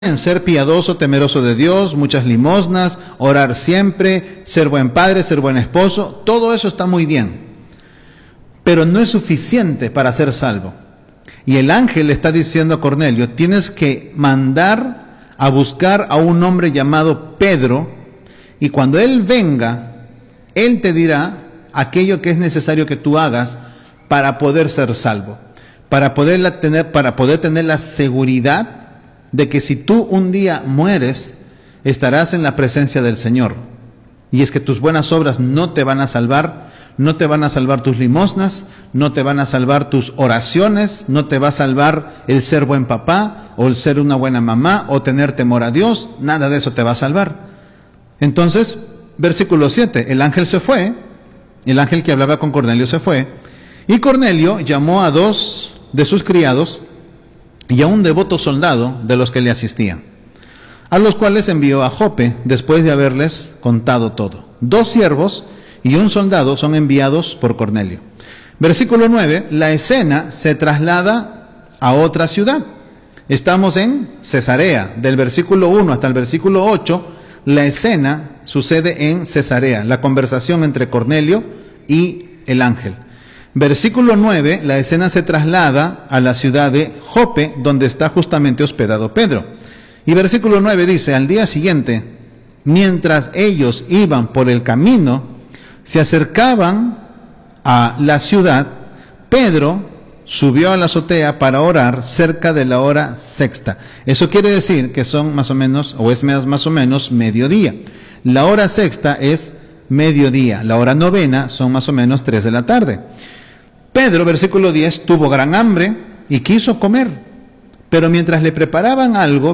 ser piadoso, temeroso de Dios, muchas limosnas, orar siempre, ser buen padre, ser buen esposo, todo eso está muy bien, pero no es suficiente para ser salvo. Y el ángel le está diciendo a Cornelio, tienes que mandar a buscar a un hombre llamado Pedro, y cuando él venga, él te dirá aquello que es necesario que tú hagas para poder ser salvo, para poder tener la seguridad de que si tú un día mueres, estarás en la presencia del Señor. Y es que tus buenas obras no te van a salvar, no te van a salvar tus limosnas, no te van a salvar tus oraciones, no te va a salvar el ser buen papá, o el ser una buena mamá, o tener temor a Dios, nada de eso te va a salvar. Entonces, versículo 7, el ángel se fue, el ángel que hablaba con Cornelio se fue, y Cornelio llamó a 2 de sus criados, y a un devoto soldado de los que le asistían, a los cuales envió a Jope después de haberles contado todo. 2 siervos y un soldado son enviados por Cornelio. Versículo 9, la escena se traslada a otra ciudad. Estamos en Cesarea, del versículo 1 hasta el versículo 8, la escena sucede en Cesarea, la conversación entre Cornelio y el ángel. Versículo 9, la escena se traslada a la ciudad de Jope, donde está justamente hospedado Pedro. Y versículo 9 dice, al día siguiente, mientras ellos iban por el camino, se acercaban a la ciudad, Pedro subió a la azotea para orar cerca de la hora sexta. Eso quiere decir que son más o menos, o es más o menos mediodía. La hora sexta es mediodía, la hora novena son más o menos 3 de la tarde. Pedro, versículo 10, tuvo gran hambre y quiso comer, pero mientras le preparaban algo,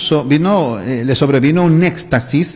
le sobrevino un éxtasis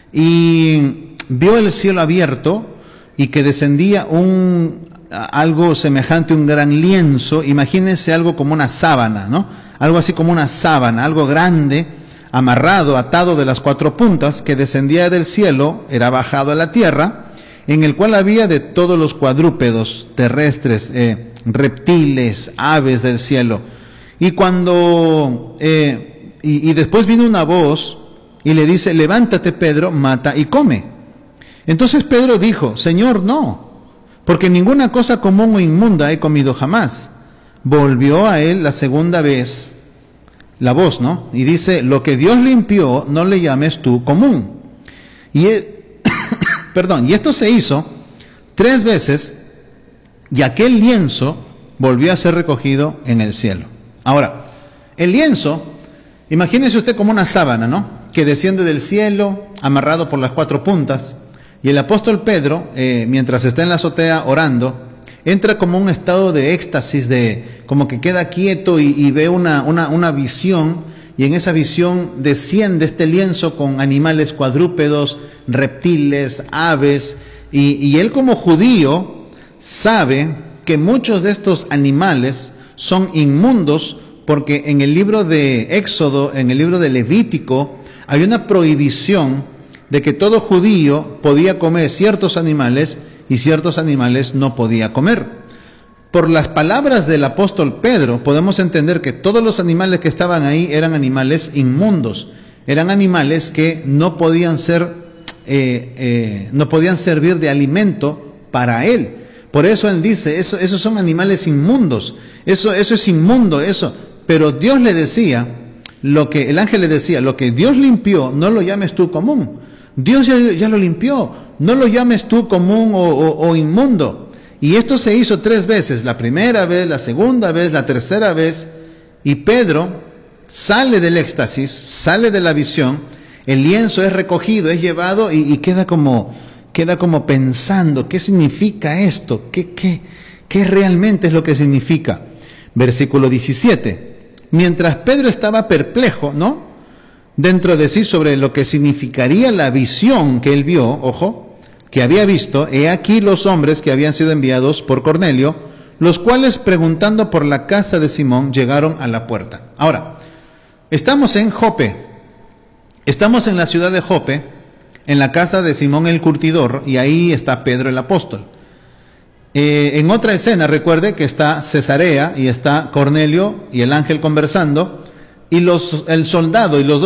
y vio el cielo abierto y que descendía algo semejante a un gran lienzo. Imagínense algo como una sábana, ¿no? Algo así como una sábana, algo grande, amarrado, atado de las 4 puntas, que descendía del cielo, era bajado a la tierra, en el cual había de todos los cuadrúpedos terrestres, reptiles, aves del cielo. Y cuando y después vino una voz y le dice, levántate Pedro, mata y come. Entonces Pedro dijo, Señor, no, porque ninguna cosa común o inmunda he comido jamás. Volvió a él la segunda vez la voz, ¿no? Y dice, lo que Dios limpió, no le llames tú común. Y esto se hizo 3 veces, y aquel lienzo volvió a ser recogido en el cielo. Ahora, el lienzo, imagínese usted como una sábana, ¿no? Que desciende del cielo, amarrado por las 4 puntas, y el apóstol Pedro, mientras está en la azotea orando, entra como un estado de éxtasis, como que queda quieto y ve una visión, y en esa visión desciende este lienzo con animales cuadrúpedos, reptiles, aves, y él como judío sabe que muchos de estos animales son inmundos, porque en el libro de Éxodo, en el libro de Levítico, hay una prohibición de que todo judío podía comer ciertos animales y ciertos animales no podía comer. Por las palabras del apóstol Pedro, podemos entender que todos los animales que estaban ahí eran animales inmundos, eran animales que no podían servir de alimento para él. Por eso él dice, esos son animales inmundos, eso es inmundo, eso. Pero Dios le decía, el ángel le decía, lo que Dios limpió, no lo llames tú común. Dios ya lo limpió, no lo llames tú común o inmundo. Y esto se hizo 3 veces, la primera vez, la segunda vez, la tercera vez, y Pedro sale del éxtasis, sale de la visión, el lienzo es recogido, es llevado y queda como pensando, ¿qué significa esto? ¿Qué realmente es lo que significa? Versículo 17, mientras Pedro estaba perplejo, ¿no?, dentro de sí sobre lo que significaría la visión que él vio, ojo, que había visto, he aquí los hombres que habían sido enviados por Cornelio, los cuales preguntando por la casa de Simón llegaron a la puerta. Ahora, estamos en Jope, estamos en la ciudad de Jope, en la casa de Simón el curtidor, y ahí está Pedro el apóstol. En otra escena, recuerde que está Cesarea y está Cornelio y el ángel conversando, y el soldado y los